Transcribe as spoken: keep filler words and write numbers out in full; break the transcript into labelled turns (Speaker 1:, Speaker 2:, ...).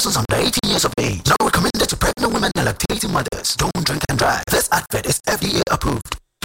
Speaker 1: persons under eighteen years of age. Not recommended to pregnant women and lactating mothers. Don't